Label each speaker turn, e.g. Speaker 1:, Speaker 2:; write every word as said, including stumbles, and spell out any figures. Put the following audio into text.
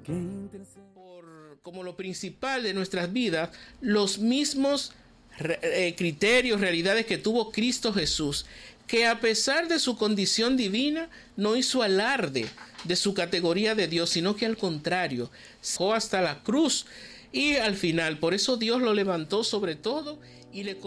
Speaker 1: por, como lo principal de nuestras vidas, los mismos eh, criterios, realidades que tuvo Cristo Jesús, que a pesar de su condición divina no hizo alarde de su categoría de Dios, sino que al contrario, fue hasta la cruz y al final, por eso Dios lo levantó sobre todo y le